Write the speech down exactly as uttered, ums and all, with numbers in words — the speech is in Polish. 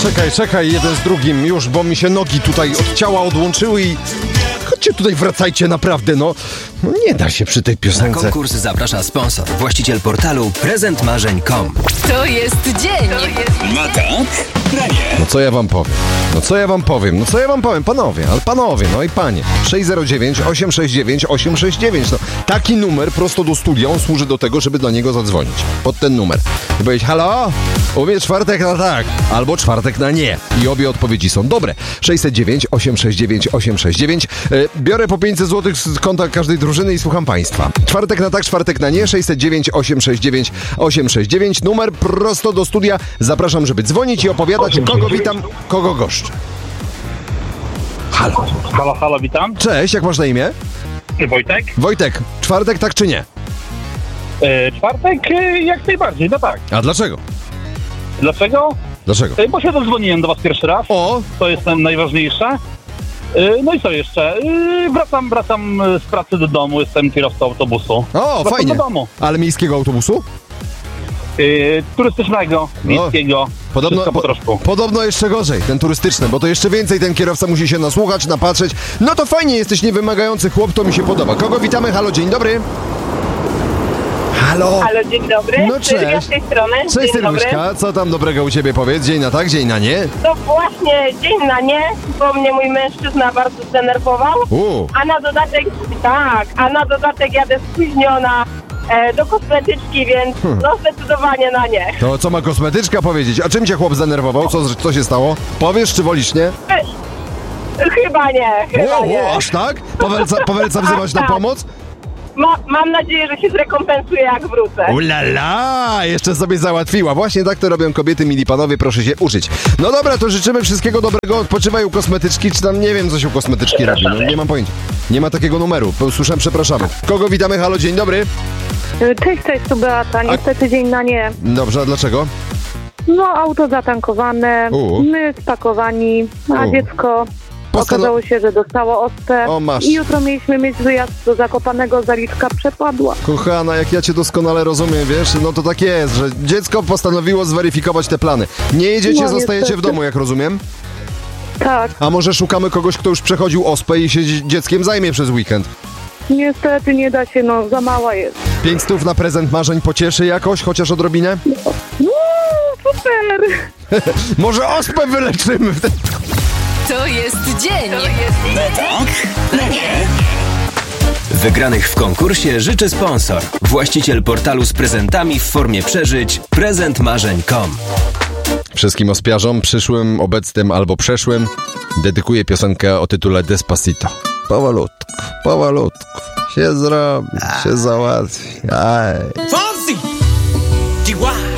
czekaj, czekaj, jeden z drugim już, bo mi się nogi tutaj od ciała odłączyły i... Chodźcie tutaj, wracajcie, naprawdę, no. No nie da się przy tej piosence. Na konkurs zaprasza sponsor, właściciel portalu prezent marzeń kropka com. To jest dzień. To jest... No tak, no nie. No co ja wam powiem? No co ja wam powiem? No co ja wam powiem? Panowie, ale panowie, no i panie. sześć zero dziewięć, osiem sześć dziewięć, osiem sześć dziewięć. No, taki numer prosto do studia, on służy do tego, żeby do niego zadzwonić. Pod ten numer. I powiedzieć, halo? Umie czwartek na tak, albo czwartek na nie. I obie odpowiedzi są dobre. sześć zero dziewięć, osiem sześć dziewięć, osiem sześć dziewięć. Yy, biorę po pięćset złotych z konta każdej drużyny i słucham państwa. Czwartek na tak, czwartek na nie. sześć zero dziewięć, osiem sześć dziewięć, osiem sześć dziewięć. Numer prosto do studia. Zapraszam, żeby dzwonić i opowiadać, kogo witam, kogo goszczę. Halo. Halo, halo, witam. Cześć, jak masz na imię? Wojtek. Wojtek, czwartek tak czy nie? E, czwartek e, jak najbardziej, no tak. A dlaczego? Dlaczego? Dlaczego? E, bo się dodzwoniłem do was pierwszy raz. O! To jest najważniejsze. E, no i co jeszcze? E, wracam, wracam z pracy do domu, jestem kierowcą autobusu. O, wracam fajnie. do domu. Ale miejskiego autobusu? E, turystycznego, miejskiego. Podobno, Wszystko po troszku. podobno jeszcze gorzej, ten turystyczny, bo to jeszcze więcej ten kierowca musi się nasłuchać, napatrzeć. No to fajnie, jesteś niewymagający chłop, to mi się podoba. Kogo witamy? Halo, dzień dobry. Halo. Halo, dzień dobry. No cześć. Sylwia z tej strony. Cześć Dzień dobry. Sylwiuszka, co tam dobrego u ciebie powiedz? Dzień na tak, dzień na nie? To właśnie dzień na nie, bo mnie mój mężczyzna bardzo zdenerwował. U. A na dodatek, tak, a na dodatek jadę spóźniona e, do kosmetyczki, więc Hmm. no zdecydowanie na nie. To co ma kosmetyczka powiedzieć? A czym cię chłop zdenerwował? Co, co się stało? Powiesz czy wolisz nie? E, chyba nie, chyba Wow, nie. wow, aż tak? Powelca, powelca wzywać na pomoc? Ma, mam nadzieję, że się zrekompensuje, jak wrócę. Ulala, jeszcze sobie załatwiła. Właśnie tak to robią kobiety, mili panowie, proszę się uczyć. No dobra, to życzymy wszystkiego dobrego. Odpoczywaj u kosmetyczki, czy tam nie wiem, co się u kosmetyczki robi. No, nie mam pojęcia. Nie ma takiego numeru. Słyszałem, przepraszamy. Kogo witamy? Halo, dzień dobry. Cześć, cześć, tu Beata. Niestety dzień na nie. Dobrze, a dlaczego? No, auto zatankowane, U. my spakowani, a U. dziecko Postano- okazało się, że dostało ospę. O, masz. I jutro mieliśmy mieć wyjazd do Zakopanego, zaliczka przepadła. Kochana, jak ja cię doskonale rozumiem, wiesz, no to tak jest, że dziecko postanowiło zweryfikować te plany. Nie jedziecie, No, zostajecie niestety. w domu, jak rozumiem? Tak, A może szukamy kogoś, kto już przechodził ospę i się dzie- dzieckiem zajmie przez weekend? niestety nie da się, no, za mała jest. Pięć stów na prezent marzeń pocieszy jakoś, chociaż odrobinę? No, super! Może ospę wyleczymy w ten... To jest dzień. To No tak, no nie. Wygranych w konkursie życzy sponsor, właściciel portalu z prezentami w formie przeżyć prezent marzeń kropka com. Wszystkim ospiarzom, przyszłym, obecnym albo przeszłym, dedykuję piosenkę o tytule Despacito. Powolutku, powolutku, się zrobi, się załatwi. Aj. Fonzie! D Y